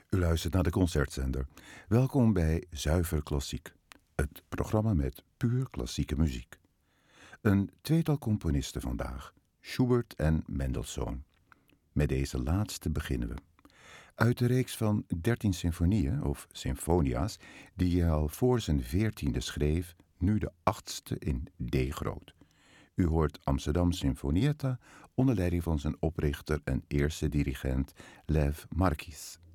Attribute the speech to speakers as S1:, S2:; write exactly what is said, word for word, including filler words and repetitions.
S1: U luistert naar de Concertzender. Welkom bij Zuiver Klassiek, het programma met puur klassieke muziek. Een tweetal componisten vandaag, Schubert en Mendelssohn. Met deze laatste beginnen we. Uit de reeks van dertien symfonieën, of symfonia's, die hij al voor zijn veertiende schreef, nu de achtste in D groot. U hoort Amsterdam Sinfonietta onder leiding van zijn oprichter en eerste dirigent Lev Markis.